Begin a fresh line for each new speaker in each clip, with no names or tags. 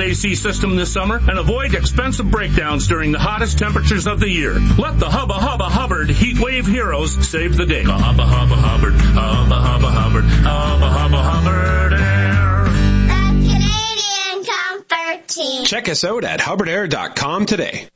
AC system this summer and avoid expensive breakdowns during the hottest temperatures of the year. Let the Hubba Hubba Hubbard Heat Wave heroes save the day. Hubba Hubba Hubbard, Hubba Hubba Hubbard, Hubba Hubba Hubbard Air.
The Canadian Comfort Team.
Check us out at hubbardair.com today.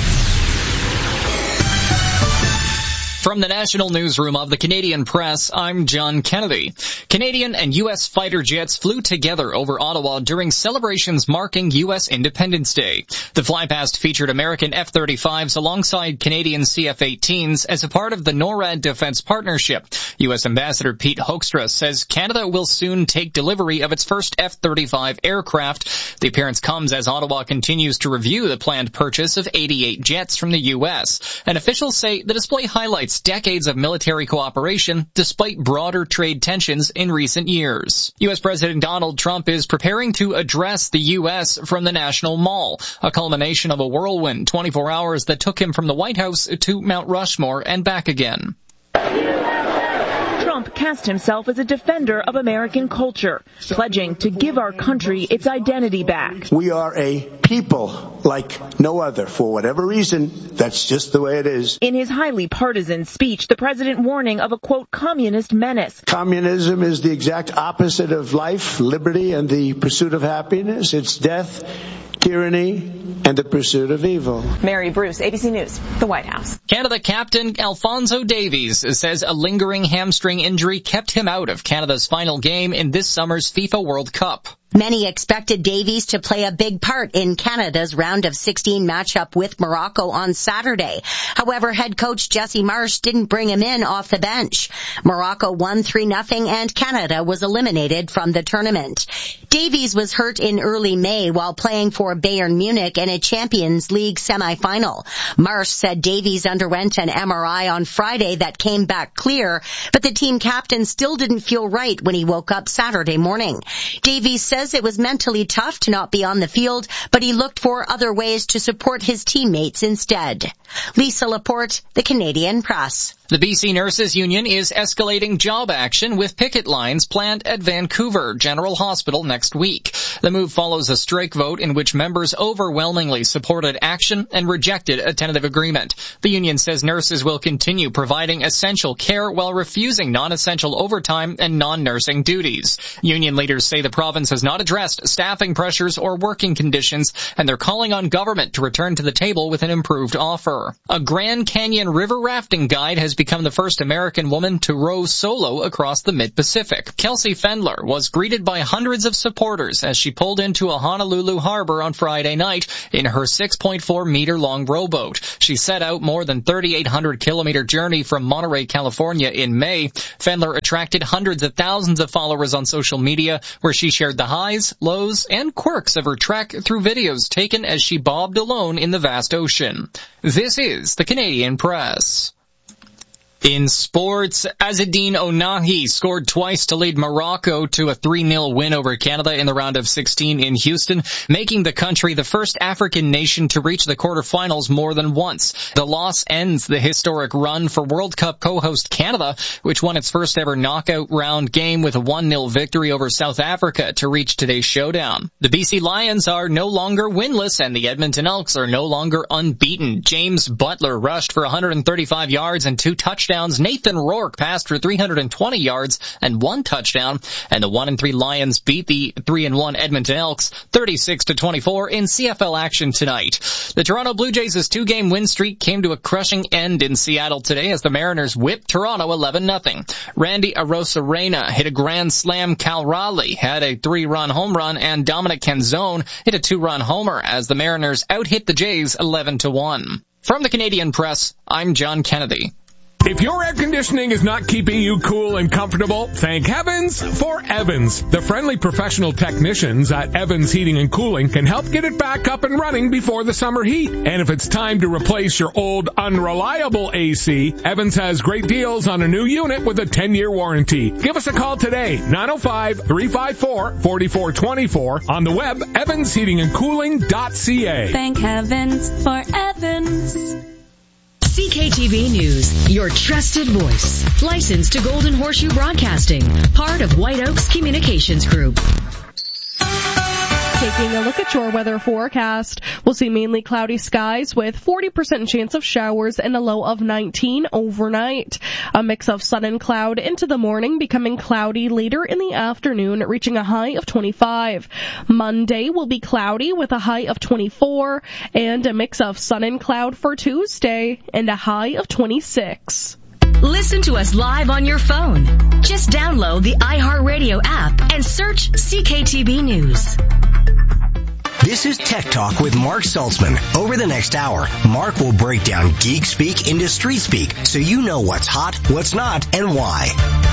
From the National Newsroom of the Canadian Press, I'm John Kennedy. Canadian and U.S. fighter jets flew together over Ottawa during celebrations marking U.S. Independence Day. The flypast featured American F-35s alongside Canadian CF-18s as a part of the NORAD Defense Partnership. U.S. Ambassador Pete Hoekstra says Canada will soon take delivery of its first F-35 aircraft. The appearance comes as Ottawa continues to review the planned purchase of 88 jets from the U.S. And officials say the display highlights decades of military cooperation despite broader trade tensions in recent years. U.S. President Donald Trump is preparing to address the U.S. from the National Mall, a culmination of a whirlwind 24 hours that took him from the White House to Mount Rushmore and back again.
Trump cast himself as a defender of American culture, pledging to give our country its identity back.
We are a people like no other. For whatever reason, that's just the way it is.
In his highly partisan speech, the president warning of a, quote, communist menace.
Communism is the exact opposite of life, liberty, and the pursuit of happiness. It's death, tyranny, and the pursuit of evil.
Mary Bruce, ABC News, the White House.
Canada captain Alphonso Davies says a lingering hamstring injury kept him out of Canada's final game in this summer's FIFA World Cup.
Many expected Davies to play a big part in Canada's round of 16 matchup with Morocco on Saturday. However, head coach Jesse Marsh didn't bring him in off the bench. Morocco won 3-0 and Canada was eliminated from the tournament. Davies was hurt in early May while playing for Bayern Munich in a Champions League semi-final. Marsh said Davies underwent an MRI on Friday that came back clear, but the team captain still didn't feel right when he woke up Saturday morning. Davies says it was mentally tough to not be on the field, but he looked for other ways to support his teammates instead. Lisa Laporte, the Canadian Press.
The BC Nurses Union is escalating job action with picket lines planned at Vancouver General Hospital next week. The move follows a strike vote in which members overwhelmingly supported action and rejected a tentative agreement. The union says nurses will continue providing essential care while refusing non-essential overtime and non-nursing duties. Union leaders say the province has not addressed staffing pressures or working conditions, and they're calling on government to return to the table with an improved offer. A Grand Canyon river rafting guide has become the first American woman to row solo across the mid-Pacific. Kelsey Fendler was greeted by hundreds of supporters as she pulled into a Honolulu harbor on Friday night in her 6.4-meter-long rowboat. She set out more than 3,800-kilometer journey from Monterey, California in May. Fendler attracted hundreds of thousands of followers on social media, where she shared the highs, lows, and quirks of her trek through videos taken as she bobbed alone in the vast ocean. This is the Canadian Press. In sports, Azzedine Ounahi scored twice to lead Morocco to a 3-0 win over Canada in the round of 16 in Houston, making the country the first African nation to reach the quarterfinals more than once. The loss ends the historic run for World Cup co-host Canada, which won its first ever knockout round game with a 1-0 victory over South Africa to reach today's showdown. The BC Lions are no longer winless, and the Edmonton Elks are no longer unbeaten. James Butler rushed for 135 yards and 2 touchdowns. Nathan Rourke passed for 320 yards and 1 touchdown, and the 1-3 Lions beat the 3-1 Edmonton Elks 36-24 in CFL action tonight. The Toronto Blue Jays' 2-game win streak came to a crushing end in Seattle today as the Mariners whipped Toronto 11-0. Randy Arozarena hit a grand slam. Cal Raleigh had a 3-run home run, and Dominic Canzone hit a 2-run homer as the Mariners out-hit the Jays 11-1. From the Canadian Press, I'm John Kennedy.
If your air conditioning is not keeping you cool and comfortable, thank heavens for Evans. The friendly professional technicians at Evans Heating and Cooling can help get it back up and running before the summer heat. And if it's time to replace your old unreliable AC, Evans has great deals on a new unit with a 10-year warranty. Give us a call today, 905-354-4424, on the web, evansheatingandcooling.ca.
Thank heavens for Evans.
CKTV News, your trusted voice. Licensed to Golden Horseshoe Broadcasting, part of White Oaks Communications Group.
Taking a look at your weather forecast, we'll see mainly cloudy skies with 40% chance of showers and a low of 19 overnight. A mix of sun and cloud into the morning, becoming cloudy later in the afternoon, reaching a high of 25. Monday will be cloudy with a high of 24 and a mix of sun and cloud for Tuesday and a high of 26.
Listen to us live on your phone. Just download the iHeartRadio app and search CKTB News.
This is Tech Talk with Mark Saltzman. Over the next hour, Mark will break down geek speak into street speak so you know what's hot, what's not, and why.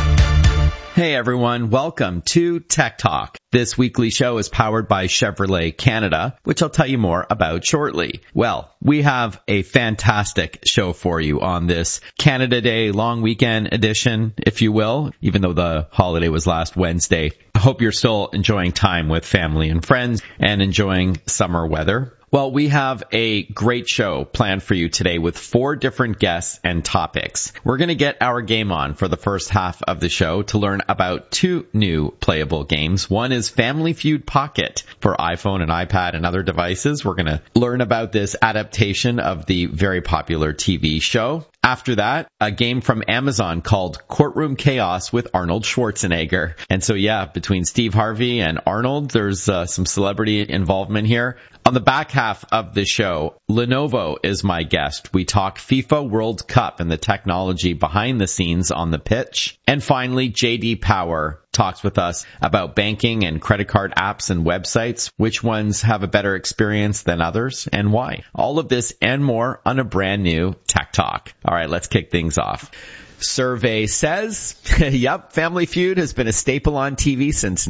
Hey everyone, welcome to Tech Talk. This weekly show is powered by Chevrolet Canada, which I'll tell you more about shortly. Well, we have a fantastic show for you on this Canada Day long weekend edition, if you will, even though the holiday was last Wednesday. I hope you're still enjoying time with family and friends and enjoying summer weather. Well, we have a great show planned for you today with 4 different guests and topics. We're going to get our game on for the first half of the show to learn about 2 new playable games. One is Family Feud Pocket for iPhone and iPad and other devices. We're going to learn about this adaptation of the very popular TV show. After that, a game from Amazon called Courtroom Chaos with Arnold Schwarzenegger. And so, yeah, between Steve Harvey and Arnold, there's some celebrity involvement here. On the back half of the show, Lenovo is my guest. We talk FIFA World Cup and the technology behind the scenes on the pitch. And finally, JD Power talks with us about banking and credit card apps and websites, which ones have a better experience than others, and why. All of this and more on a brand new Tech Talk. All right, let's kick things off. Survey says, yep, Family Feud has been a staple on TV since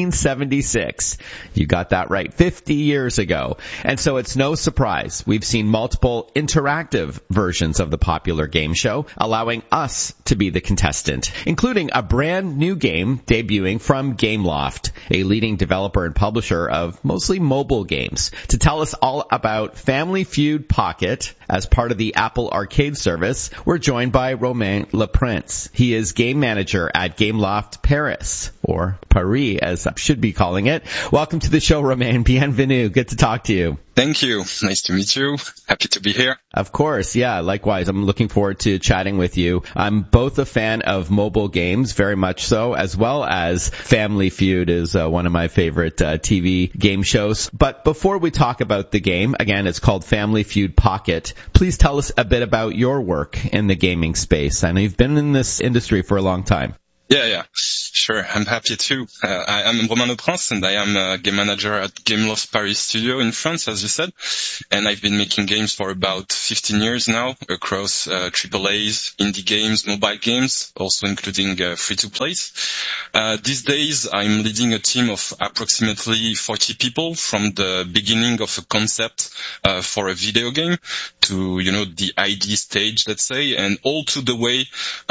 1976. You got that right, 50 years ago. And so it's no surprise we've seen multiple interactive versions of the popular game show, allowing us to be the contestant, including a brand new game debuting from Gameloft, a leading developer and publisher of mostly mobile games. To tell us all about Family Feud Pocket as part of the Apple Arcade service, we're joined by Romain Prince. He is game manager at Gameloft Paris, or Paris as I should be calling it. Welcome to the show, Romain. Bienvenue. Good to talk to you.
Thank you. Nice to meet you. Happy to be here.
Of course. Yeah, likewise. I'm looking forward to chatting with you. I'm both a fan of mobile games, very much so, as well as Family Feud is one of my favorite TV game shows. But before we talk about the game, again, it's called Family Feud Pocket. Please tell us a bit about your work in the gaming space. I know you've been in this industry for a long time.
Yeah, sure. I'm happy too. I'm Romain Prince and I am a game manager at Gameloft Paris Studio in France, as you said. And I've been making games for about 15 years now across AAAs, indie games, mobile games, also including free-to-plays. These days, I'm leading a team of approximately 40 people from the beginning of a concept for a video game to, the ID stage, let's say, and all to the way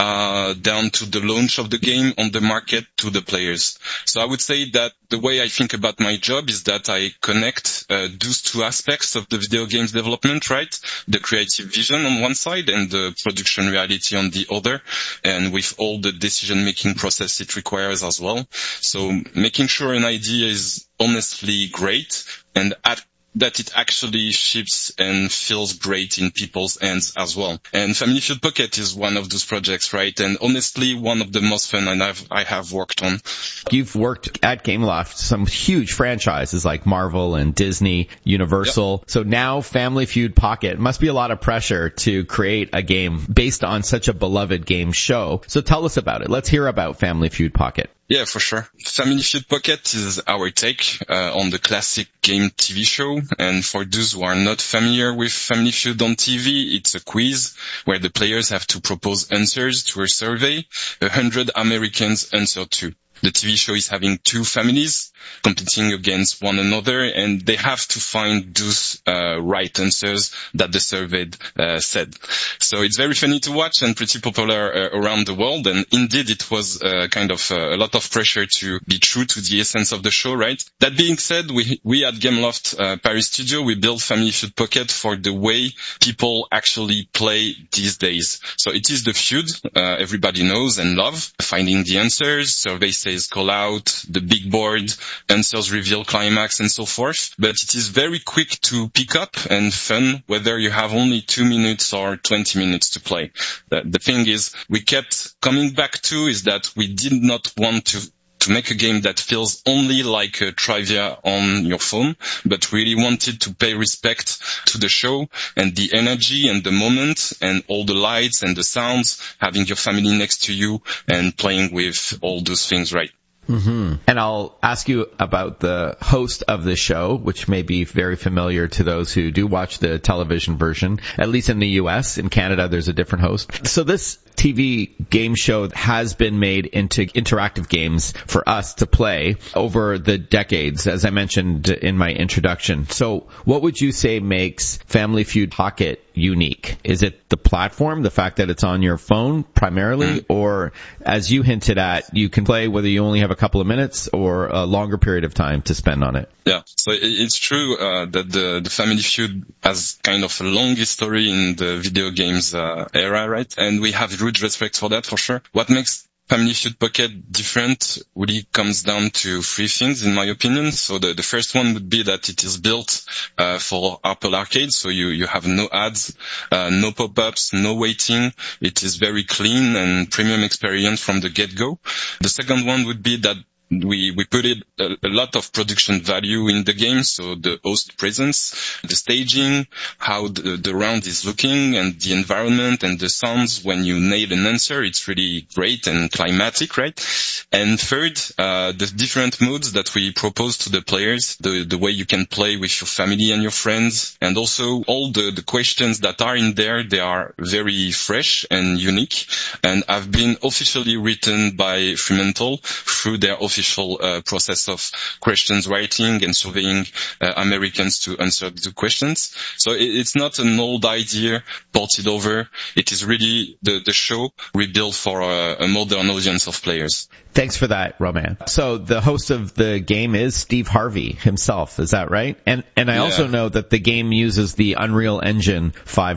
down to the launch of the game on the market to the players. So I would say that the way I think about my job is that I connect those 2 aspects of the video games development, right? The creative vision on one side and the production reality on the other, and with all the decision-making process it requires as well. So making sure an idea is honestly great and that it actually ships and feels great in people's hands as well. And Family Feud Pocket is one of those projects, right? And honestly, one of the most fun I have worked on.
You've worked at Gameloft, some huge franchises like Marvel and Disney, Universal. Yep. So now Family Feud Pocket must be a lot of pressure to create a game based on such a beloved game show. So tell us about it. Let's hear about Family Feud Pocket.
Yeah, for sure. Family Feud Pocket is our take on the classic game TV show. And for those who are not familiar with Family Feud on TV, it's a quiz where the players have to propose answers to a survey 100 Americans answer to. The TV show is having 2 families competing against one another, and they have to find those right answers that the survey said. So it's very funny to watch and pretty popular around the world. And indeed, it was kind of a lot of pressure to be true to the essence of the show, right? That being said, we at Gameloft Paris Studio, we built Family Feud Pocket for the way people actually play these days. So it is the feud everybody knows and love, finding the answers, survey says call out, the big board, answers reveal climax, and so forth. But it is very quick to pick up and fun, whether you have only 2 minutes or 20 minutes to play. The thing is, we kept coming back to is that we did not want to make a game that feels only like a trivia on your phone, but really wanted to pay respect to the show and the energy and the moment and all the lights and the sounds, having your family next to you and playing with all those things, right?
Mm-hmm. And I'll ask you about the host of the show, which may be very familiar to those who do watch the television version, at least in the US. In Canada, there's a different host. So this TV game show has been made into interactive games for us to play over the decades, as I mentioned in my introduction. So what would you say makes Family Feud Pocket unique? Is it the platform, the fact that it's on your phone primarily, or as you hinted at, you can play whether you only have a couple of minutes or a longer period of time to spend on it?
Yeah, so it's true that the Family Feud has kind of a long history in the video games era, right? And we have huge respect for that, for sure. What makes Family Feud Pocket different really comes down to 3 things, in my opinion. So the first one would be that it is built for Apple Arcade, so you have no ads, no pop-ups, no waiting. It is very clean and premium experience from the get-go. The second one would be that we put a lot of production value in the game, so the host presence, the staging, how the round is looking, and the environment and the sounds. When you nail an answer, it's really great and climatic, right? And third, the different modes that we propose to the players, the way you can play with your family and your friends, and also all the questions that are in there, they are very fresh and unique, and have been officially written by Fremantle through their official process of questions writing and surveying Americans to answer the questions. So it's not an old idea ported over. It is really the show rebuilt for a modern audience of players.
Thanks for that, Romain. So the host of the game is Steve Harvey himself, is that right? And I also know that the game uses the Unreal Engine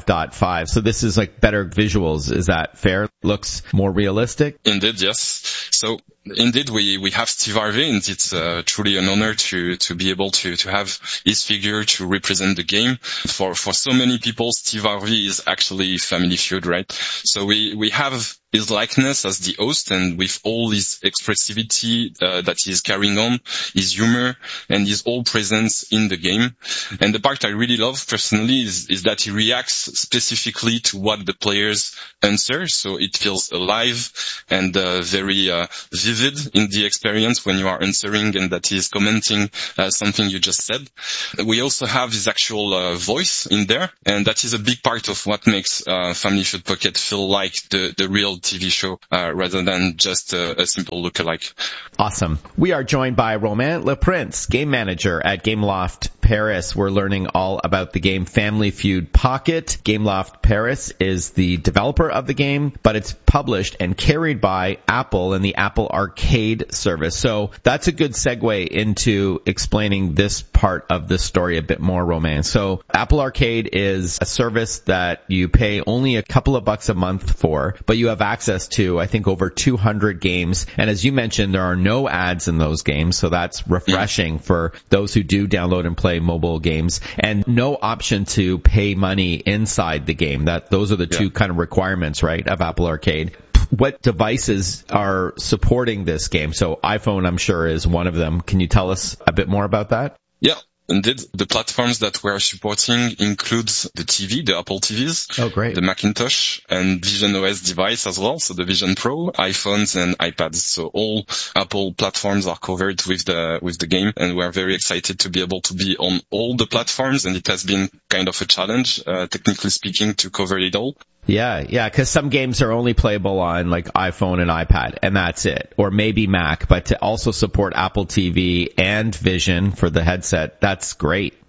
5.5. So this is like better visuals. Is that fair? Looks more realistic?
Indeed, yes. So indeed, we have Steve Harvey, and it's truly an honor to be able to have his figure to represent the game. For so many people, Steve Harvey is actually Family Feud, right? So we have his likeness as the host, and with all his expressivity that he is carrying on, his humor, and his whole presence in the game. And the part I really love personally is that he reacts specifically to what the players answer, so it feels alive and very vivid in the experience when you are answering and that he is commenting something you just said. We also have his actual voice in there, and that is a big part of what makes Family Feud Pocket feel like the real TV show rather than just a simple lookalike.
Awesome. We are joined by Romain Leprince, game manager at Gameloft Paris. We're learning all about the game Family Feud Pocket. Gameloft Paris is the developer of the game, but it's published and carried by Apple and the Apple Arcade service. So that's a good segue into explaining this part of the story a bit more, Romain. So Apple Arcade is a service that you pay only a couple of bucks a month for, but you have access to, I think, over 200 games. And as you mentioned, there are no ads in those games, so that's refreshing for those who do download and play mobile games, and no option to pay money inside the game. Those are the two kind of requirements, right, of Apple Arcade. What devices are supporting this game? So iPhone, I'm sure, is one of them. Can you tell us a bit more about that?
Yeah. Indeed, the platforms that we're supporting includes the TV, the Apple TVs,
oh, great,
the Macintosh and Vision OS device as well, so the Vision Pro, iPhones and iPads. So all Apple platforms are covered with the game, and we're very excited to be able to be on all the platforms, and it has been kind of a challenge, technically speaking, to cover it all.
Yeah, because some games are only playable on like iPhone and iPad, and that's it. Or maybe Mac, but to also support Apple TV and Vision for the headset, that's great.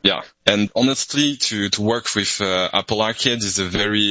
Yeah, and honestly, to work with Apple Arcade has a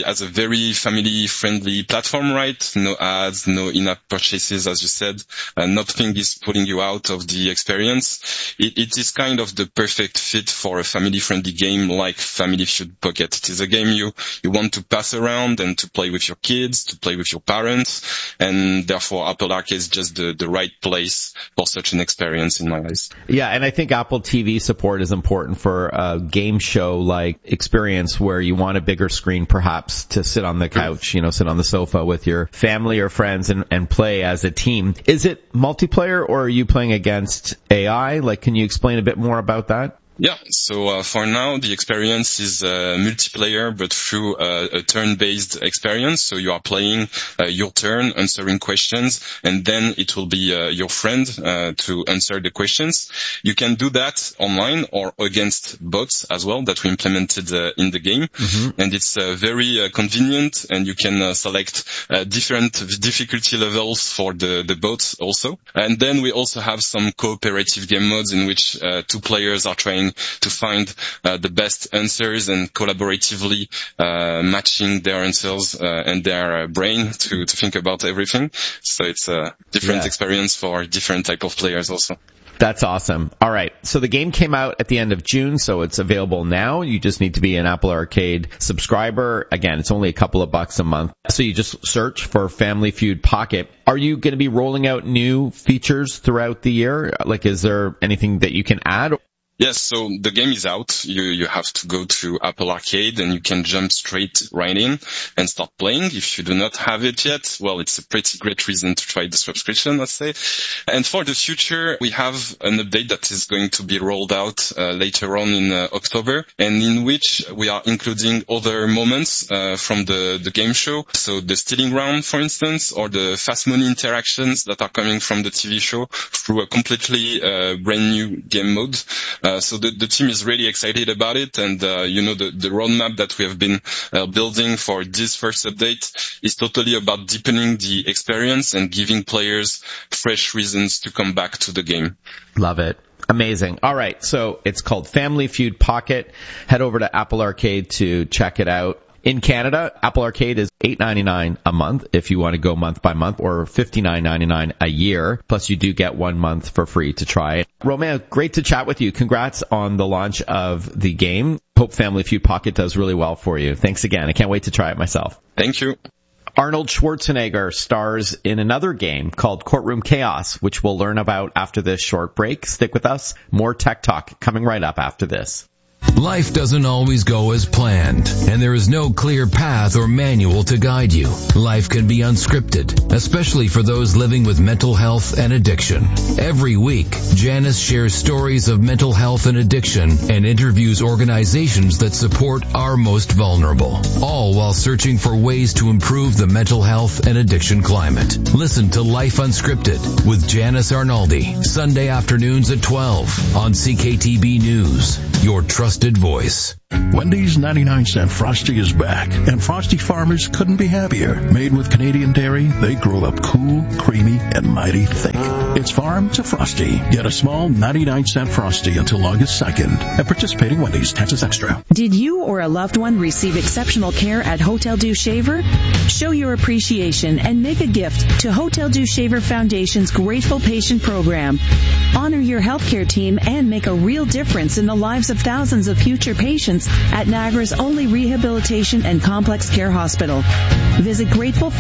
very family-friendly platform, right? No ads, no in-app purchases, as you said. Nothing is pulling you out of the experience. It is kind of the perfect fit for a family-friendly game like Family Feud Pocket. It is a game you want to pass around and to play with your kids, to play with your parents, and therefore Apple Arcade is just the right place for such an experience in my eyes.
Yeah, and I think Apple TV support is important for a game show like experience where you want a bigger screen perhaps to sit on the couch, sit on the sofa with your family or friends and play as a team. Is it multiplayer or are you playing against AI? Can you explain a bit more about that?
Yeah, so for now the experience is multiplayer, but through a turn-based experience. So you are playing your turn, answering questions, and then it will be your friend to answer the questions. You can do that online or against bots as well that we implemented in the game, and it's very convenient. And you can select different difficulty levels for the bots also. And then we also have some cooperative game modes in which two players are trying to find the best answers and collaboratively matching their answers and their brain to think about everything. So it's a different experience for different type of players also.
That's awesome. All right. So the game came out at the end of June, so it's available now. You just need to be an Apple Arcade subscriber. Again, it's only a couple of bucks a month. So you just search for Family Feud Pocket. Are you going to be rolling out new features throughout the year? Is there anything that you can add?
Yes, so the game is out. You have to go to Apple Arcade and you can jump straight right in and start playing. If you do not have it yet, well, it's a pretty great reason to try the subscription, let's say. And for the future, we have an update that is going to be rolled out later on in October, and in which we are including other moments from the game show. So the stealing round, for instance, or the fast money interactions that are coming from the TV show through a completely brand new game mode. So the team is really excited about it, and the roadmap that we have been building for this first update is totally about deepening the experience and giving players fresh reasons to come back to the game.
Love it. Amazing. All right, so it's called Family Feud Pocket. Head over to Apple Arcade to check it out. In Canada, Apple Arcade is $8.99 a month if you want to go month by month, or $59.99 a year. Plus, you do get 1 month for free to try it. Romain, great to chat with you. Congrats on the launch of the game. Hope Family Feud Pocket does really well for you. Thanks again. I can't wait to try it myself.
Thank you.
Arnold Schwarzenegger stars in another game called Courtroom Chaos, which we'll learn about after this short break. Stick with us. More Tech Talk coming right up after this.
Life doesn't always go as planned, and there is no clear path or manual to guide you. Life can be unscripted, especially for those living with mental health and addiction. Every week, Janice shares stories of mental health and addiction and interviews organizations that support our most vulnerable, all while searching for ways to improve the mental health and addiction climate. Listen to Life Unscripted with Janice Arnaldi, Sunday afternoons at 12 on CKTB News, your trusted voice.
Wendy's 99-cent Frosty is back, and Frosty farmers couldn't be happier. Made with Canadian dairy, they grow up cool, creamy, and mighty thick. It's farm to Frosty. Get a small 99-cent Frosty until August 2nd at participating Wendy's. Taxes extra.
Did you or a loved one receive exceptional care at Hotel du Shaver? Show your appreciation and make a gift to Hotel du Shaver Foundation's Grateful Patient Program. Honor your healthcare team and make a real difference in the lives of thousands of future patients at Niagara's only rehabilitation and complex care hospital. Visit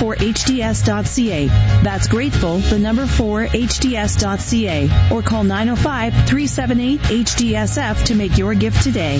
grateful4hds.ca. That's grateful, the number 4hds.ca, or call 905-378-HDSF to make your gift today.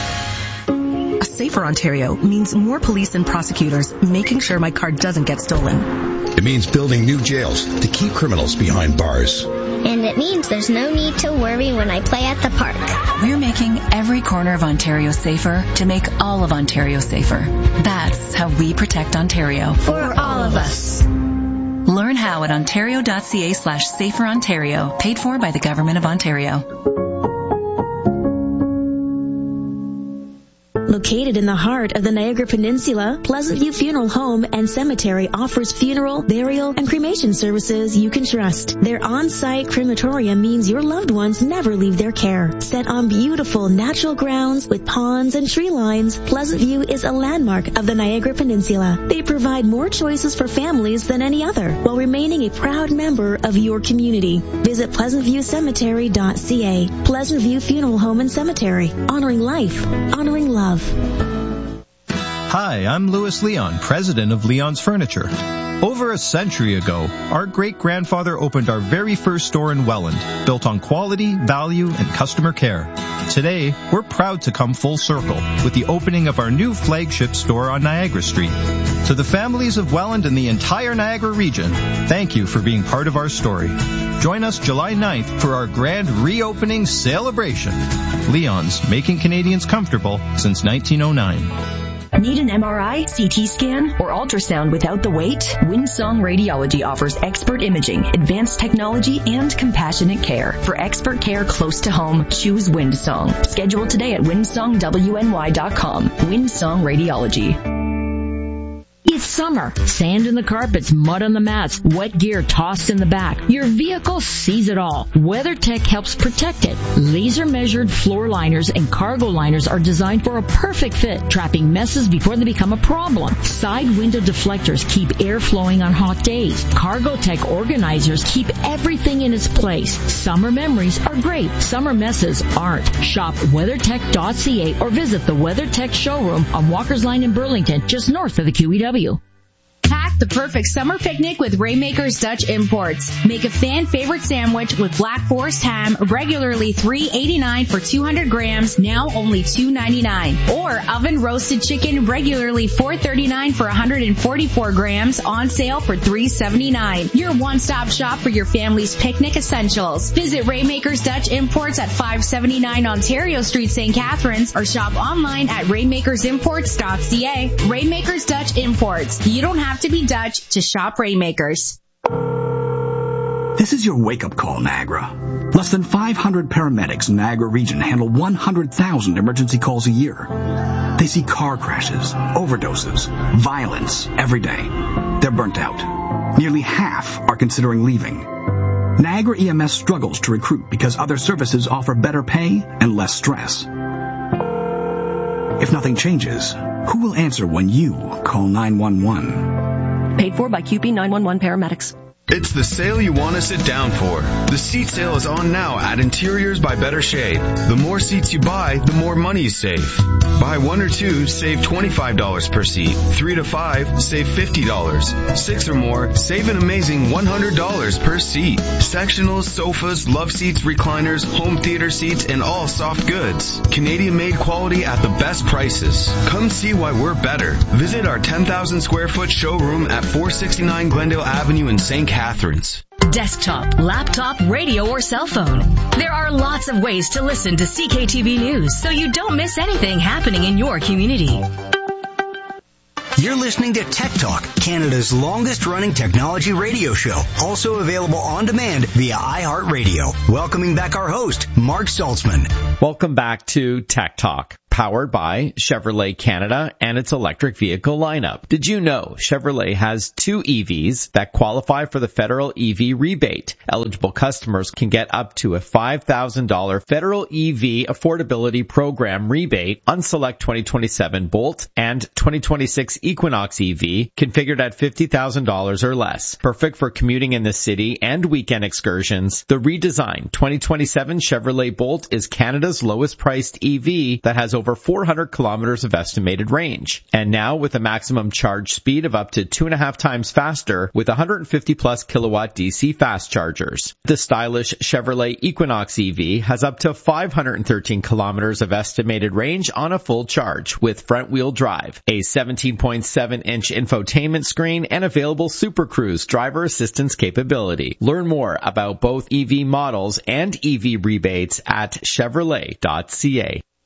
A safer Ontario means more police and prosecutors making sure my car doesn't get stolen.
It means building new jails to keep criminals behind bars.
And it means there's no need to worry when I play at the park.
We're making every corner of Ontario safer to make all of Ontario safer. That's how we protect Ontario.
For all of us.
Learn how at ontario.ca/saferontario, paid for by the Government of Ontario.
Located in the heart of the Niagara Peninsula, Pleasant View Funeral Home and Cemetery offers funeral, burial, and cremation services you can trust. Their on-site crematorium means your loved ones never leave their care. Set on beautiful natural grounds with ponds and tree lines, Pleasant View is a landmark of the Niagara Peninsula. They provide more choices for families than any other, while remaining a proud member of your community. Visit pleasantviewcemetery.ca. Pleasant View Funeral Home and Cemetery. Honoring life. Honoring love.
Hi, I'm Louis Leon, president of Leon's Furniture. Over a century ago, our great-grandfather opened our very first store in Welland, built on quality, value, and customer care. Today, we're proud to come full circle with the opening of our new flagship store on Niagara Street. To the families of Welland and the entire Niagara region, thank you for being part of our story. Join us July 9th for our grand reopening celebration. Leon's, making Canadians comfortable since 1909.
Need an MRI, CT scan, or ultrasound without the wait? Winsong Radiology offers expert imaging, advanced technology, and compassionate care. For expert care close to home, choose Winsong. Schedule today at winsongwny.com. Winsong Radiology.
It's summer. Sand in the carpets, mud on the mats, wet gear tossed in the back. Your vehicle sees it all. WeatherTech helps protect it. Laser-measured floor liners and cargo liners are designed for a perfect fit, trapping messes before they become a problem. Side window deflectors keep air flowing on hot days. Cargotech organizers keep everything in its place. Summer memories are great. Summer messes aren't. Shop WeatherTech.ca or visit the WeatherTech showroom on Walker's Line in Burlington, just north of the QEW.
Pack the perfect summer picnic with Rainmakers Dutch Imports. Make a fan-favorite sandwich with Black Forest ham, regularly $3.89 for 200 grams, now only $2.99. Or oven-roasted chicken, regularly $4.39 for 144 grams, on sale for $3.79. Your one-stop shop for your family's picnic essentials. Visit Rainmakers Dutch Imports at 579 Ontario Street, St. Catharines, or shop online at rainmakersimports.ca. Rainmakers Dutch Imports. You don't have to be Dutch to shop Rainmakers.
This is your wake-up call, Niagara. Less than 500 paramedics in Niagara region handle 100,000 emergency calls a year. They see car crashes, overdoses, violence every day. They're burnt out. Nearly half are considering leaving. Niagara EMS struggles to recruit because other services offer better pay and less stress. If nothing changes, who will answer when you call 911?
Paid for by QP 911 paramedics.
It's the sale you want to sit down for. The seat sale is on now at Interiors by Better Shade. The more seats you buy, the more money you save. Buy 1 or 2, save $25 per seat. 3 to 5, save $50. 6 or more, save an amazing $100 per seat. Sectionals, sofas, love seats, recliners, home theater seats, and all soft goods. Canadian-made quality at the best prices. Come see why we're better. Visit our 10,000 square foot showroom at 469 Glendale Avenue in St. Catharines.
Desktop, laptop, radio, or cell phone. There are lots of ways to listen to CKTB News so you don't miss anything happening in your community.
You're listening to Tech Talk, Canada's longest-running technology radio show, also available on demand via iHeartRadio. Welcoming back our host, Mark Saltzman.
Welcome back to Tech Talk, powered by Chevrolet Canada and its electric vehicle lineup. Did you know Chevrolet has 2 EVs that qualify for the federal EV rebate? Eligible customers can get up to a $5,000 federal EV affordability program rebate on select 2027 Bolt and 2026 Equinox EV configured at $50,000 or less. Perfect for commuting in the city and weekend excursions. The redesigned 2027 Chevrolet Bolt is Canada's lowest priced EV that has over 400 kilometers of estimated range. And now with a maximum charge speed of up to 2.5 times faster with 150 plus kilowatt DC fast chargers. The stylish Chevrolet Equinox EV has up to 513 kilometers of estimated range on a full charge with front wheel drive, a 17.7-inch infotainment screen, and available Super Cruise driver assistance capability. Learn more about both EV models and EV rebates at Chevrolet.ca.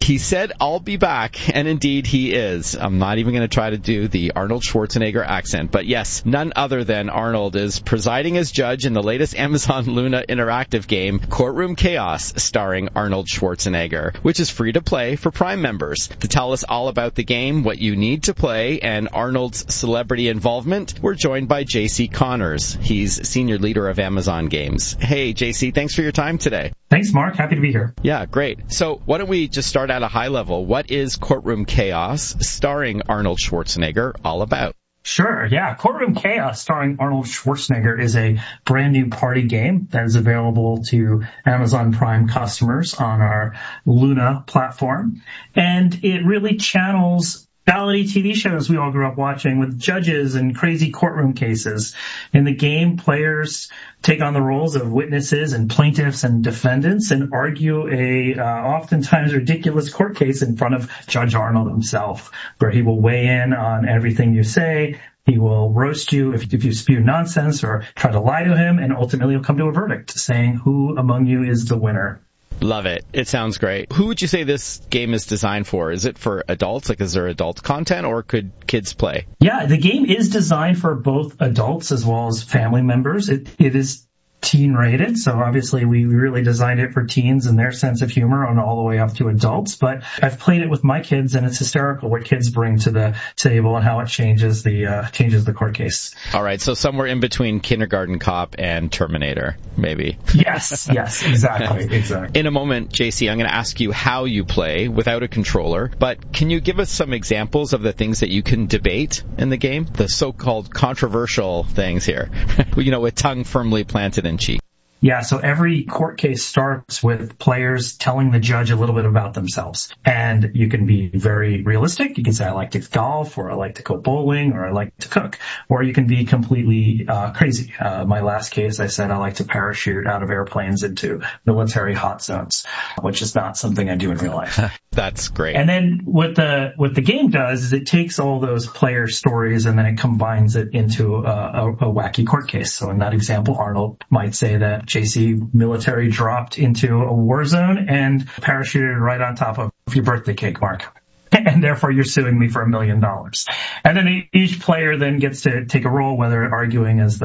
He said, I'll be back, and indeed he is. I'm not even going to try to do the Arnold Schwarzenegger accent, but yes, none other than Arnold is presiding as judge in the latest Amazon Luna interactive game, Courtroom Chaos, starring Arnold Schwarzenegger, which is free to play for Prime members. To tell us all about the game, what you need to play, and Arnold's celebrity involvement, we're joined by JC Connors. He's senior leader of Amazon Games. Hey, JC, thanks for your time today.
Thanks, Mark. Happy to be here.
Yeah, great. So why don't we just start at a high level? What is Courtroom Chaos, starring Arnold Schwarzenegger, all about?
Sure, yeah. Courtroom Chaos, starring Arnold Schwarzenegger, is a brand new party game that is available to Amazon Prime customers on our Luna platform. And it really channels reality TV shows we all grew up watching with judges and crazy courtroom cases. In the game, players take on the roles of witnesses and plaintiffs and defendants and argue a oftentimes ridiculous court case in front of Judge Arnold himself, where he will weigh in on everything you say. He will roast you if you spew nonsense or try to lie to him, and ultimately he'll come to a verdict saying who among you is the winner.
Love it. It sounds great. Who would you say this game is designed for? Is it for adults? Like, is there adult content, or could kids play?
Yeah, the game is designed for both adults as well as family members. It is teen rated, so obviously we really designed it for teens and their sense of humor and all the way up to adults. But I've played it with my kids, and it's hysterical what kids bring to the table and how it changes the court case.
All right, so somewhere in between Kindergarten Cop and Terminator, maybe.
Yes, exactly.
In a moment, JC, I'm going to ask you how you play without a controller, but can you give us some examples of the things that you can debate in the game? The so-called controversial things here, with tongue firmly planted in cheek.
Yeah, so every court case starts with players telling the judge a little bit about themselves. And you can be very realistic. You can say, I like to golf, or I like to go bowling, or I like to cook. Or you can be completely crazy. My last case, I said I like to parachute out of airplanes into military hot zones, which is not something I do in real life.
That's great.
And then what the game does is it takes all those player stories and then it combines it into a wacky court case. So in that example, Arnold might say that JC military dropped into a war zone and parachuted right on top of your birthday cake, Mark. And therefore you're suing me for $1 million. And then each player then gets to take a role, whether arguing as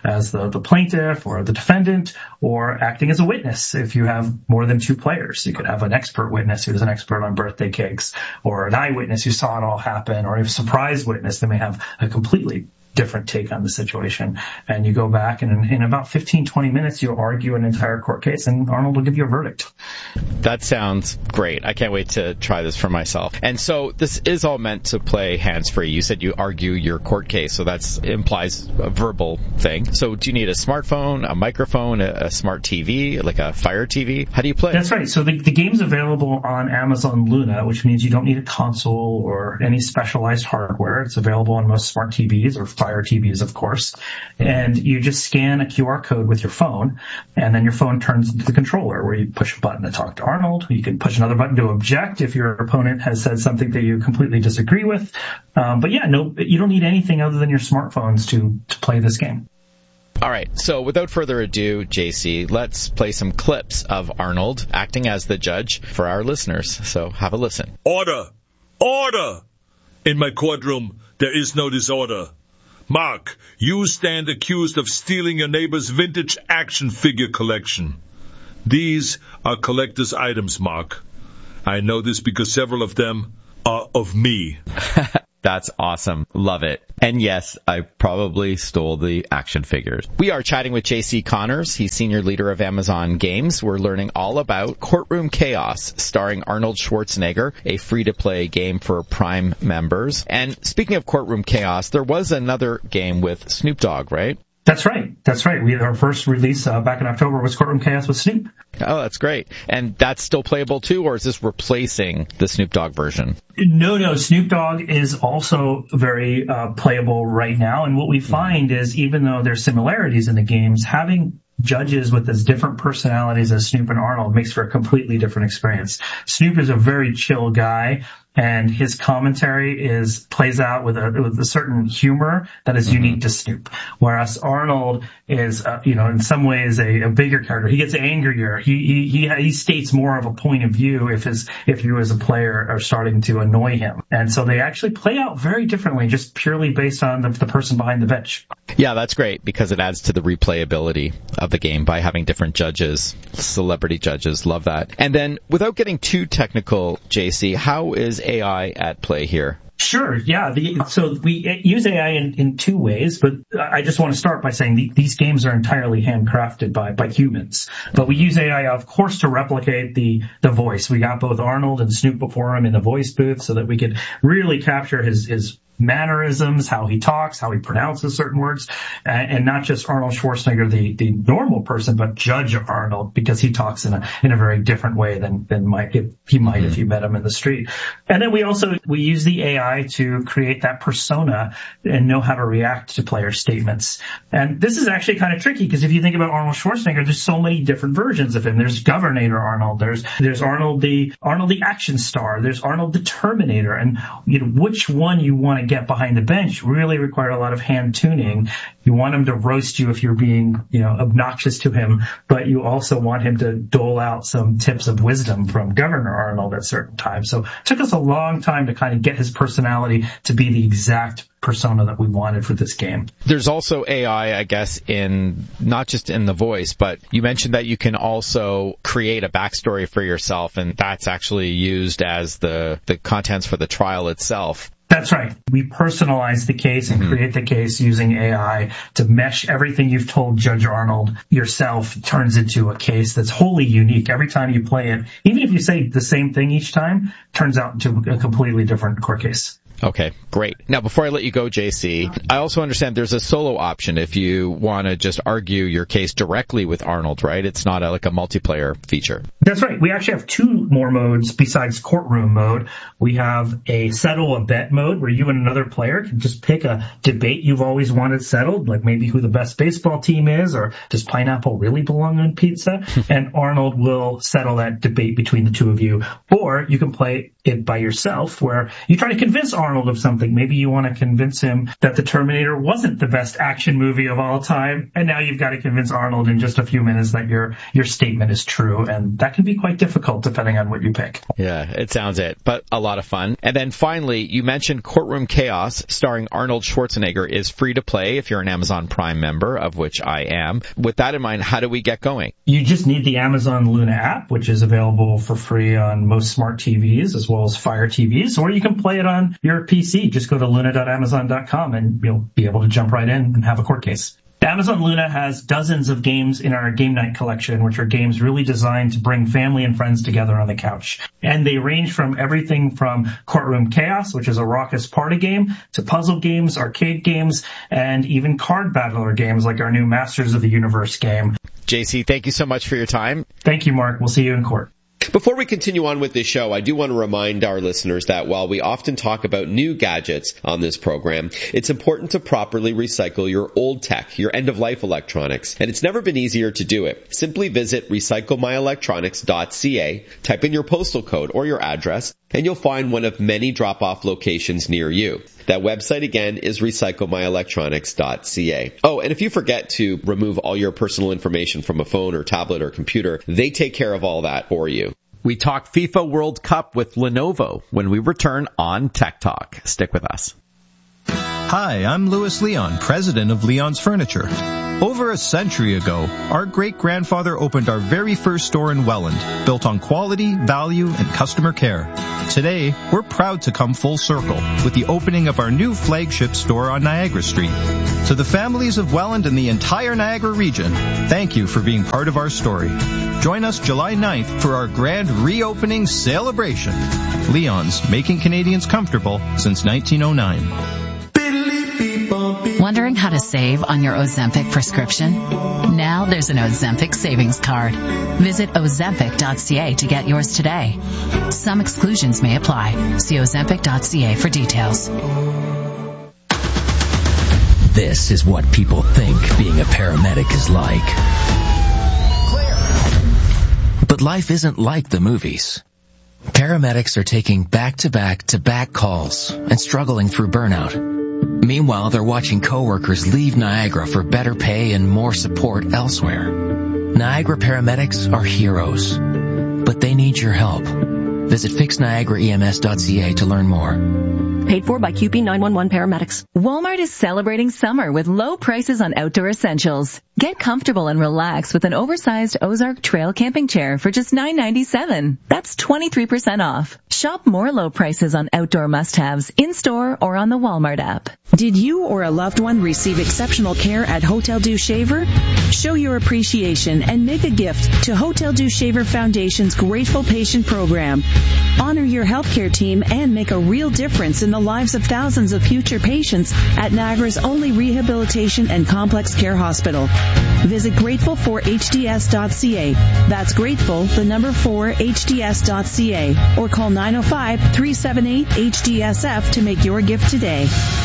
the plaintiff or the defendant, or acting as a witness. If you have more than two players, you could have an expert witness who's an expert on birthday cakes, or an eyewitness who saw it all happen, or a surprise witness that may have a completely different take on the situation. And you go back, and in about 15-20 minutes, you'll argue an entire court case, and Arnold will give you a verdict.
That sounds great. I can't wait to try this for myself. And so this is all meant to play hands-free. You said you argue your court case, so that implies a verbal thing. So do you need a smartphone, a microphone, a smart TV, like a Fire TV? How do you play?
That's right. So the game's available on Amazon Luna, which means you don't need a console or any specialized hardware. It's available on most smart TVs, or Fire TVs, of course. And you just scan a QR code with your phone, and then your phone turns into the controller, where you push a button to talk to Arnold. You can push another button to object if your opponent has said something that you completely disagree with. But yeah, no, you don't need anything other than your smartphones to play this game.
All right, so without further ado, JC, let's play some clips of Arnold acting as the judge for our listeners. So have a listen.
Order! Order! In my courtroom, there is no disorder. Mark, you stand accused of stealing your neighbor's vintage action figure collection. These are collector's items, Mark. I know this because several of them are of me.
That's awesome. Love it. And yes, I probably stole the action figures. We are chatting with JC Connors. He's senior leader of Amazon Games. We're learning all about Courtroom Chaos, starring Arnold Schwarzenegger, a free-to-play game for Prime members. And speaking of Courtroom Chaos, there was another game with Snoop Dogg, right?
That's right. Our first release back in October was Courtroom Chaos with Snoop.
Oh, that's great. And that's still playable too, or is this replacing the Snoop Dogg version?
No. Snoop Dogg is also very playable right now. And what we find is, even though there's similarities in the games, having judges with as different personalities as Snoop and Arnold makes for a completely different experience. Snoop is a very chill guy. and his commentary plays out with a certain humor that is unique to Snoop. Whereas Arnold is, in some ways a bigger character. He gets angrier. He states more of a point of view if you as a player are starting to annoy him. And so they actually play out very differently, just purely based on the person behind the bench.
Yeah, that's great because it adds to the replayability of the game by having different judges, celebrity judges. Love that. And then without getting too technical, JC, how is AI at play here?
Sure, yeah. So we use AI in two ways, but I just want to start by saying these games are entirely handcrafted by humans. But we use AI, of course, to replicate the voice. We got both Arnold and Snoop before him in the voice booth so that we could really capture his mannerisms, how he talks, how he pronounces certain words, and not just Arnold Schwarzenegger, the normal person, but Judge Arnold, because he talks in a very different way than if you met him in the street. And then we use the AI to create that persona and know how to react to player statements. And this is actually kind of tricky because if you think about Arnold Schwarzenegger, there's so many different versions of him. There's Governator Arnold, there's Arnold the action star, there's Arnold the Terminator, and which one you want to get behind the bench really require a lot of hand tuning. You want him to roast you if you're being, obnoxious to him, but you also want him to dole out some tips of wisdom from Governor Arnold at certain times. So it took us a long time to kind of get his personality to be the exact persona that we wanted for this game.
There's also AI, I guess, in not just in the voice, but you mentioned that you can also create a backstory for yourself, and that's actually used as the contents for the trial itself.
That's right. We personalize the case and create the case using AI to mesh everything you've told Judge Arnold yourself turns into a case that's wholly unique. Every time you play it, even if you say the same thing each time, turns out into a completely different court case.
Okay, great. Now, before I let you go, JC, I also understand there's a solo option if you want to just argue your case directly with Arnold, right? It's not like a multiplayer feature.
That's right. We actually have two more modes besides courtroom mode. We have a settle a bet mode where you and another player can just pick a debate you've always wanted settled, like maybe who the best baseball team is, or does pineapple really belong on pizza? And Arnold will settle that debate between the two of you. Or you can play it by yourself where you try to convince Arnold of something. Maybe you want to convince him that The Terminator wasn't the best action movie of all time, and now you've got to convince Arnold in just a few minutes that your statement is true, and that can be quite difficult depending on what you pick.
Yeah, it sounds it, but a lot of fun. And then finally, you mentioned Courtroom Chaos, starring Arnold Schwarzenegger, is free to play if you're an Amazon Prime member, of which I am. With that in mind, how do we get going?
You just need the Amazon Luna app, which is available for free on most smart TVs as well as Fire TVs, or you can play it on your PC. Just go to luna.amazon.com and you'll be able to jump right in and have a court case. Amazon Luna has dozens of games in our game night collection, which are games really designed to bring family and friends together on the couch. And they range from everything from Courtroom Chaos, which is a raucous party game, to puzzle games, arcade games, and even card battler games like our new Masters of the Universe game.
JC, thank you so much for your time.
Thank you, Mark. We'll see you in court.
Before we continue on with this show, I do want to remind our listeners that while we often talk about new gadgets on this program, it's important to properly recycle your old tech, your end-of-life electronics, and it's never been easier to do it. Simply visit recyclemyelectronics.ca, type in your postal code or your address, and you'll find one of many drop-off locations near you. That website again is recyclemyelectronics.ca. Oh, and if you forget to remove all your personal information from a phone or tablet or computer, they take care of all that for you.
We talk FIFA World Cup with Lenovo when we return on Tech Talk. Stick with us.
Hi, I'm Louis Leon, president of Leon's Furniture. Over a century ago, our great-grandfather opened our very first store in Welland, built on quality, value, and customer care. Today, we're proud to come full circle with the opening of our new flagship store on Niagara Street. To the families of Welland and the entire Niagara region, thank you for being part of our story. Join us July 9th for our grand reopening celebration. Leon's, making Canadians comfortable since 1909.
Wondering how to save on your Ozempic prescription? Now there's an Ozempic savings card. Visit Ozempic.ca to get yours today. Some exclusions may apply. See Ozempic.ca for details.
This is what people think being a paramedic is like. But life isn't like the movies. Paramedics are taking back-to-back-to-back calls and struggling through burnout. Meanwhile, they're watching coworkers leave Niagara for better pay and more support elsewhere. Niagara paramedics are heroes, but they need your help. Visit fixniagaraems.ca to learn more.
Paid for by QP 911 paramedics. Walmart is celebrating summer with low prices on outdoor essentials. Get comfortable and relax with an oversized Ozark Trail camping chair for just $9.97. That's 23% off. Shop more low prices on outdoor must-haves in-store or on the Walmart app.
Did you or a loved one receive exceptional care at Hotel Dieu Shaver? Show your appreciation and make a gift to Hotel Dieu Shaver Foundation's Grateful Patient Program. Honor your healthcare team and make a real difference in the lives of thousands of future patients at Niagara's only rehabilitation and complex care hospital. Visit grateful4hds.ca. That's grateful, the number 4hds.ca, or call 905-378-HDSF to make your gift today.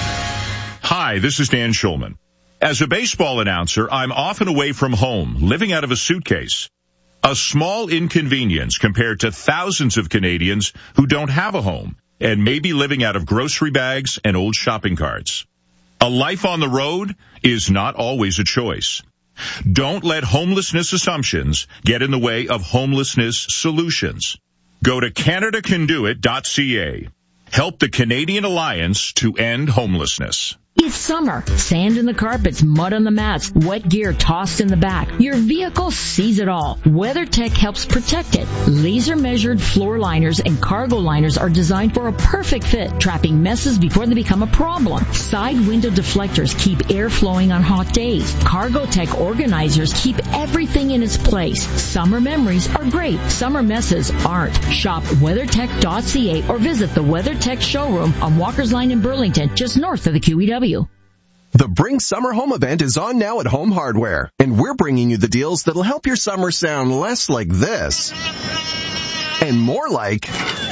Hi, this is Dan Schulman. As a baseball announcer, I'm often away from home, living out of a suitcase. A small inconvenience compared to thousands of Canadians who don't have a home and may be living out of grocery bags and old shopping carts. A life on the road is not always a choice. Don't let homelessness assumptions get in the way of homelessness solutions. Go to CanadaCanDoIt.ca. Help the Canadian Alliance to end homelessness.
It's summer. Sand in the carpets, mud on the mats, wet gear tossed in the back. Your vehicle sees it all. WeatherTech helps protect it. Laser-measured floor liners and cargo liners are designed for a perfect fit, trapping messes before they become a problem. Side window deflectors keep air flowing on hot days. Cargotech organizers keep everything in its place. Summer memories are great. Summer messes aren't. Shop WeatherTech.ca or visit the WeatherTech showroom on Walker's Line in Burlington, just north of the QEW.
The Bring Summer Home event is on now at Home Hardware, and we're bringing you the deals that'll help your summer sound less like this and more like...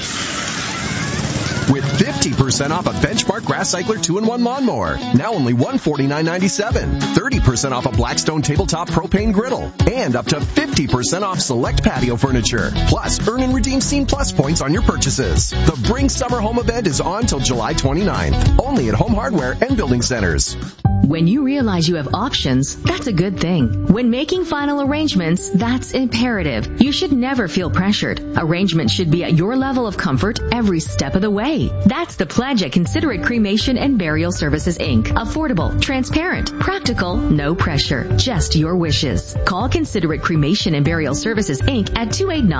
With 50% off a Benchmark Grass Cycler 2-in-1 lawnmower, now only $149.97. 30% off a Blackstone Tabletop Propane Griddle, and up to 50% off select patio furniture. Plus, earn and redeem Scene Plus points on your purchases. The Bring Summer Home event is on till July 29th, only at Home Hardware and Building Centers.
When you realize you have options, that's a good thing. When making final arrangements, that's imperative. You should never feel pressured. Arrangements should be at your level of comfort every step of the way. That's the pledge at Considerate Cremation and Burial Services, Inc. Affordable, transparent, practical, no pressure, just your wishes. Call Considerate Cremation and Burial Services, Inc. at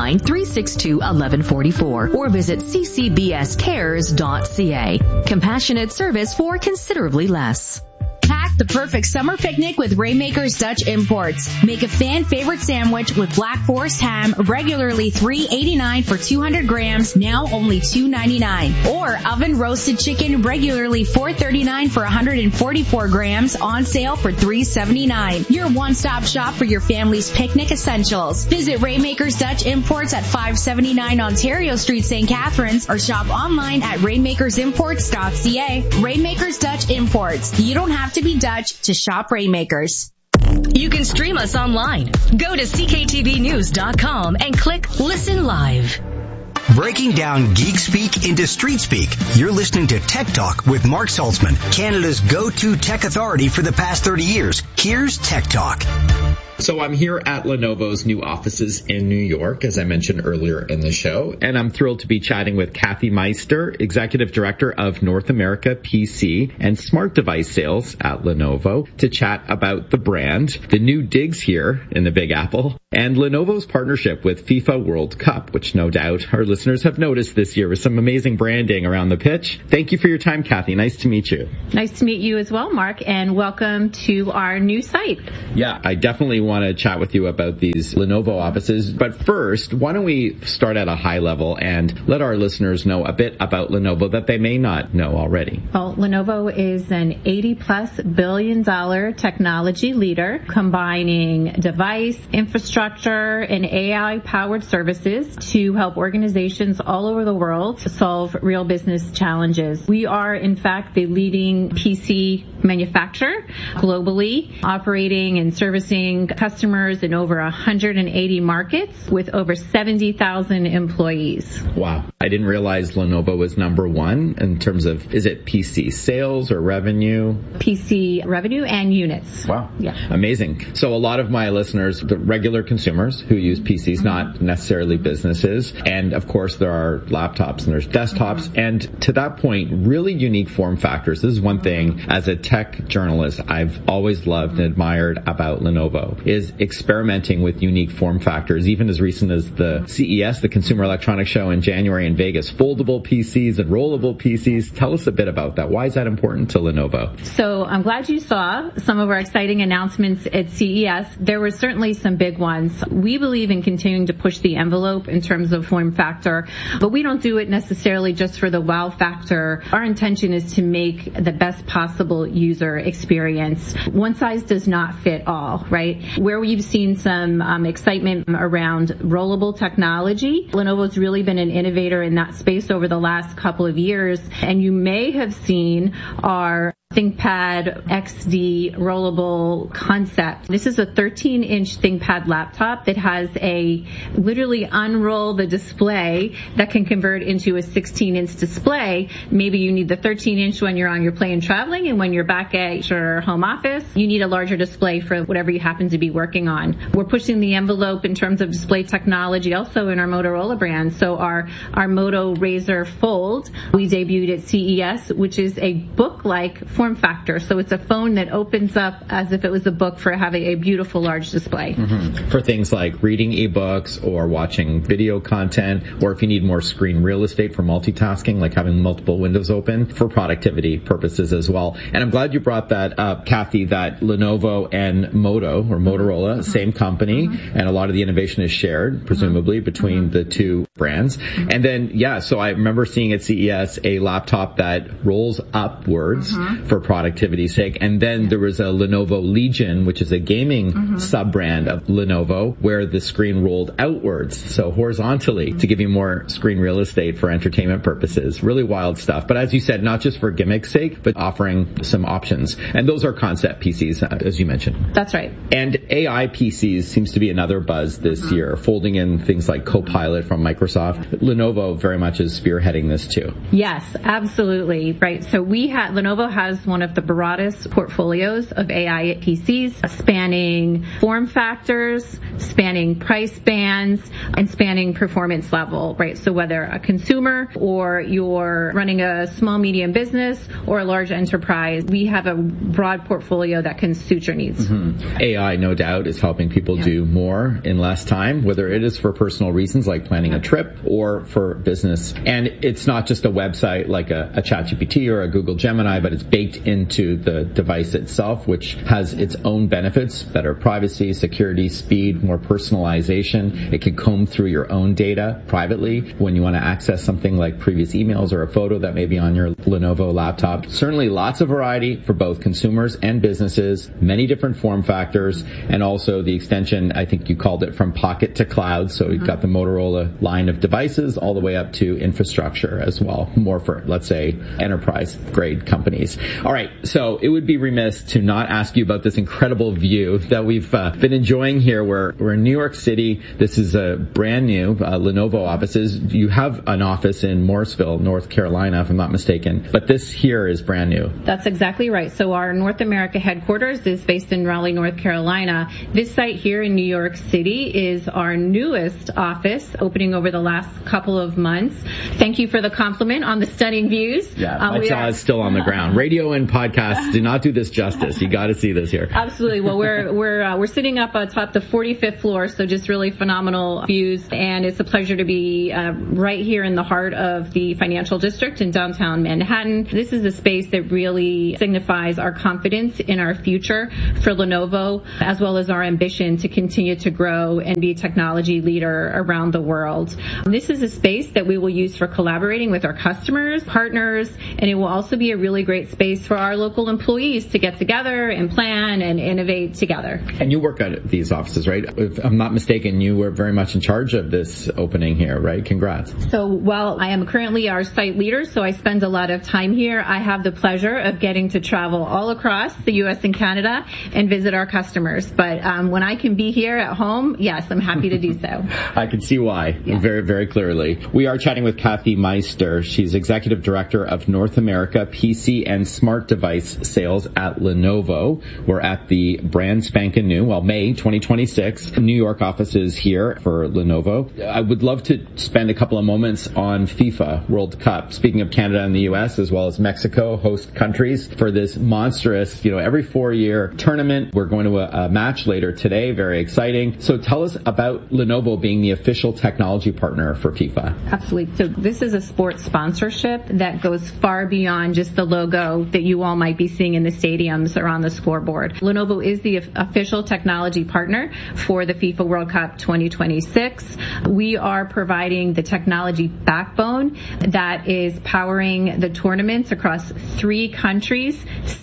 289-362-1144 or visit ccbscares.ca. Compassionate service for considerably less.
Pack the perfect summer picnic with Raymaker's Dutch Imports. Make a fan favorite sandwich with Black Forest ham, regularly $3.89 for 200 grams, now only $2.99. Or oven roasted chicken, regularly $4.39 for 144 grams, on sale for $3.79. Your one-stop shop for your family's picnic essentials. Visit Raymaker's Dutch Imports at 579 Ontario Street, St. Catharines, or shop online at raymakersimports.ca. Raymaker's Dutch Imports. You don't have to be Dutch to shop Raymakers.
You can stream us online. Go to cktvnews.com and click Listen Live.
Breaking down geek speak into street speak. You're listening to Tech Talk with Mark Saltzman, Canada's go-to tech authority for the past 30 years. Here's Tech Talk.
So I'm here at Lenovo's new offices in New York, as I mentioned earlier in the show, and I'm thrilled to be chatting with Kathy Meister, Executive Director of North America PC and Smart Device Sales at Lenovo, to chat about the brand, the new digs here in the Big Apple, and Lenovo's partnership with FIFA World Cup, which no doubt our listeners have noticed this year with some amazing branding around the pitch. Thank you for your time, Kathy. Nice to meet you.
Nice to meet you as well, Mark, and welcome to our new site.
Yeah, I definitely want to chat with you about these Lenovo offices. But first, why don't we start at a high level and let our listeners know a bit about Lenovo that they may not know already.
Well, Lenovo is an $80+ billion technology leader, combining device, infrastructure, and AI-powered services to help organizations all over the world solve real business challenges. We are, in fact, the leading PC manufacturer globally, operating and servicing customers in over 180 markets with over 70,000 employees.
Wow. I didn't realize Lenovo was number one in terms of, is it PC sales or revenue?
PC revenue and units.
Wow.
Yeah.
Amazing. So a lot of my listeners, the regular consumers who use PCs, not necessarily businesses. And of course there are laptops and there's desktops. And to that point, really unique form factors. This is one thing as a tech journalist I've always loved and admired about Lenovo is experimenting with unique form factors, even as recent as the CES, the Consumer Electronics Show in January in Vegas. Foldable PCs and rollable PCs. Tell us a bit about that. Why is that important to Lenovo?
So I'm glad you saw some of our exciting announcements at CES. There were certainly some big ones. We believe in continuing to push the envelope in terms of form factor, but we don't do it necessarily just for the wow factor. Our intention is to make the best possible user experience. One size does not fit all, right? Where we've seen some excitement around rollable technology, Lenovo's really been an innovator in that space over the last couple of years, and you may have seen our ThinkPad XD rollable concept. This is a 13-inch ThinkPad laptop that has a literally unroll the display that can convert into a 16-inch display. Maybe you need the 13-inch when you're on your plane traveling, and when you're back at your home office, you need a larger display for whatever you happen to be working on. We're pushing the envelope in terms of display technology also in our Motorola brand. So our Moto Razr Fold, we debuted at CES, which is a book-like form factor. So it's a phone that opens up as if it was a book for having a beautiful large display.
Mm-hmm. For things like reading ebooks or watching video content, or if you need more screen real estate for multitasking, like having multiple windows open for productivity purposes as well. And I'm glad you brought that up, Kathy, that Lenovo and Moto or Motorola, same company, and a lot of the innovation is shared, presumably, between the two brands. And then, so I remember seeing at CES a laptop that rolls upwards for productivity's sake. And then there was a Lenovo Legion, which is a gaming sub-brand of Lenovo, where the screen rolled outwards, so horizontally, to give you more screen real estate for entertainment purposes. Really wild stuff. But as you said, not just for gimmick's sake, but offering some options. And those are concept PCs, as you mentioned.
That's right.
And AI PCs seems to be another buzz this year, folding in things like Copilot from Microsoft. Lenovo very much is spearheading this too.
Yes, absolutely. Right. So Lenovo has one of the broadest portfolios of AI PCs, spanning form factors, spanning price bands, and spanning performance level, right? So whether a consumer or you're running a small, medium business or a large enterprise, we have a broad portfolio that can suit your needs.
AI, no doubt, is helping people do more in less time, whether it is for personal reasons like planning a trip or for business. And it's not just a website like a ChatGPT or a Google Gemini, but it's baked into the device itself, which has its own benefits: better privacy, security, speed, more personalization. It can comb through your own data privately when you want to access something like previous emails or a photo that may be on your Lenovo laptop. Certainly lots of variety for both consumers and businesses, many different form factors, and also the extension, I think you called it, from pocket to cloud. So you've got the Motorola line of devices all the way up to infrastructure as well, more for, let's say, enterprise grade companies. All right, so it would be remiss to not ask you about this incredible view that we've been enjoying here. We're in New York City. This is a brand new Lenovo offices. You have an office in Morrisville, North Carolina, if I'm not mistaken, but this here is brand new.
That's exactly right. So our North America headquarters is based in Raleigh, North Carolina. This site here in New York City is our newest office, opening over the last couple of months. Thank you for the compliment on the stunning views.
Yeah, my jaw is still on the ground. Radio and podcasts do not do this justice. You got to see this here.
Absolutely. Well, we're sitting up atop the 45th floor, so just really phenomenal views, and it's a pleasure to be right here in the heart of the financial district in downtown Manhattan. This is a space that really signifies our confidence in our future for Lenovo, as well as our ambition to continue to grow and be a technology leader around the world. This is a space that we will use for collaborating with our customers, partners, and it will also be a really great space opportunities for our local employees to get together and plan and innovate together.
And you work at these offices, right? If I'm not mistaken, you were very much in charge of this opening here, right? Congrats.
So while I am currently our site leader, so I spend a lot of time here, I have the pleasure of getting to travel all across the U.S. and Canada and visit our customers. But when I can be here at home, yes, I'm happy to do so.
I can see why very, very clearly. We are chatting with Kathy Meister. She's Executive Director of North America PC and Smart Device Sales at Lenovo. We're at the brand spanking new, May 2026, New York offices here for Lenovo. I would love to spend a couple of moments on FIFA World Cup. Speaking of Canada and the U.S. as well as Mexico, host countries for this monstrous, every 4-year tournament. We're going to a match later today. Very exciting. So tell us about Lenovo being the official technology partner for FIFA.
Absolutely. So this is a sports sponsorship that goes far beyond just the logo that you all might be seeing in the stadiums or on the scoreboard. Lenovo is the official technology partner for the FIFA World Cup 2026. We are providing the technology backbone that is powering the tournaments across 3 countries,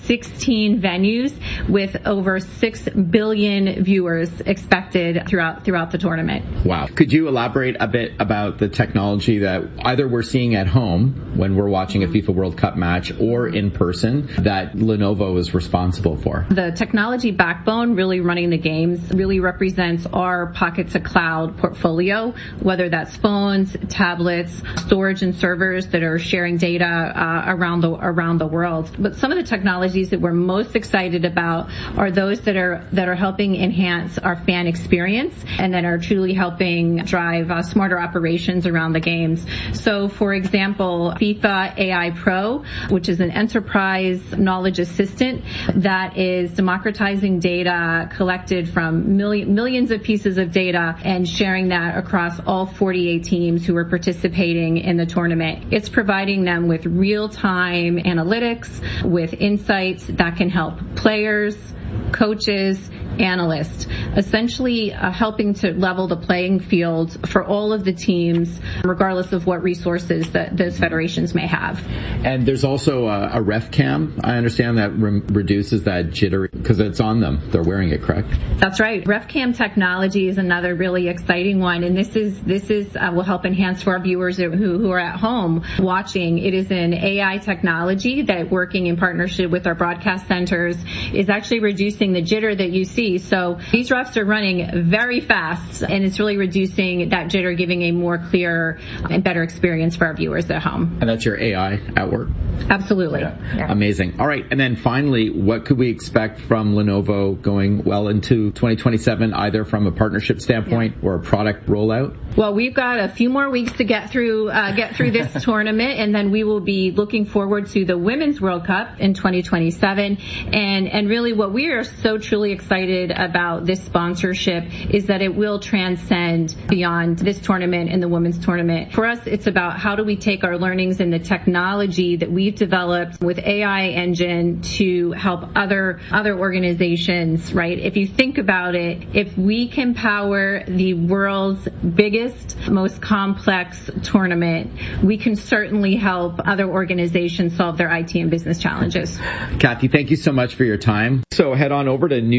16 venues, with over 6 billion viewers expected throughout the tournament.
Wow. Could you elaborate a bit about the technology that either we're seeing at home when we're watching a FIFA World Cup match or in person that Lenovo is responsible for?
The technology backbone really running the games really represents our Pocket to Cloud portfolio, whether that's phones, tablets, storage and servers that are sharing data around the world. But some of the technologies that we're most excited about are those that are helping enhance our fan experience and that are truly helping drive smarter operations around the games. So, for example, FIFA AI Pro, which is an enterprise knowledge assistant that is democratizing data collected from millions of pieces of data and sharing that across all 48 teams who are participating in the tournament. It's providing them with real-time analytics, with insights that can help players, coaches, analyst, essentially helping to level the playing field for all of the teams, regardless of what resources that those federations may have.
And there's also a ref cam, I understand, that reduces that jitter because it's on them. They're wearing it, correct?
That's right. Ref cam technology is another really exciting one, and this will help enhance for our viewers who are at home watching. It is an AI technology that, working in partnership with our broadcast centers, is actually reducing the jitter that you see. So these refs are running very fast, and it's really reducing that jitter, giving a more clear and better experience for our viewers at home.
And that's your AI at work?
Absolutely.
Yeah. Amazing. All right. And then finally, what could we expect from Lenovo going well into 2027, either from a partnership standpoint or a product rollout?
Well, we've got a few more weeks to get through this tournament, and then we will be looking forward to the Women's World Cup in 2027. And really what we are so truly excited about this sponsorship is that it will transcend beyond this tournament and the women's tournament. For us, it's about how do we take our learnings and the technology that we've developed with AI engine to help other organizations, right? If you think about it, if we can power the world's biggest, most complex tournament, we can certainly help other organizations solve their IT and business challenges.
Kathy, thank you so much for your time. So head on over to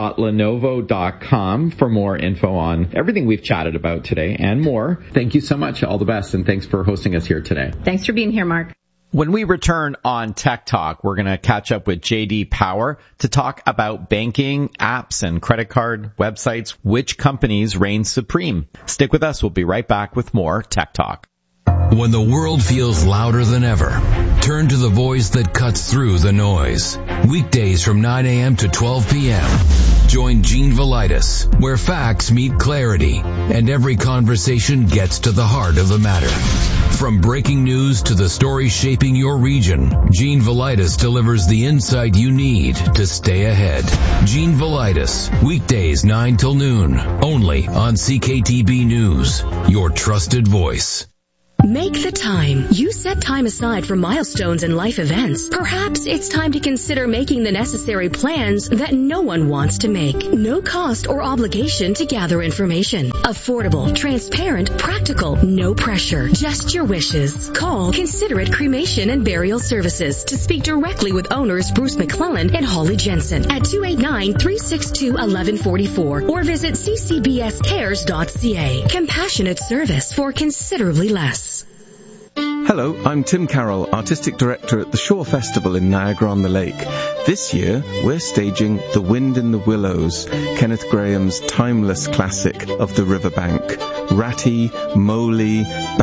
news.lenovo.com for more info on everything we've chatted about today and more. Thank you so much. All the best, and thanks for hosting us here today.
Thanks for being here, Mark.
When we return on Tech Talk, we're going to catch up with JD Power to talk about banking, apps, and credit card websites. Which companies reign supreme? Stick with us. We'll be right back with more Tech Talk.
When the world feels louder than ever, turn to the voice that cuts through the noise. Weekdays from 9 a.m. to 12 p.m. Join Gene Velitis, where facts meet clarity and every conversation gets to the heart of the matter. From breaking news to the stories shaping your region, Gene Velitis delivers the insight you need to stay ahead. Gene Velitis, weekdays 9 till noon, only on CKTB News, your trusted voice.
Make the time. You set time aside for milestones and life events. Perhaps it's time to consider making the necessary plans that no one wants to make. No cost or obligation to gather information. Affordable, transparent, practical, no pressure. Just your wishes. Call Considerate Cremation and Burial Services to speak directly with owners Bruce McClellan and Holly Jensen at 289-362-1144 or visit ccbscares.ca. Compassionate service for considerably less.
Hello, I'm Tim Carroll, Artistic Director at the Shore Festival in Niagara-on-the-Lake. This year, we're staging The Wind in the Willows, Kenneth Grahame's timeless classic of the riverbank. Ratty, moly,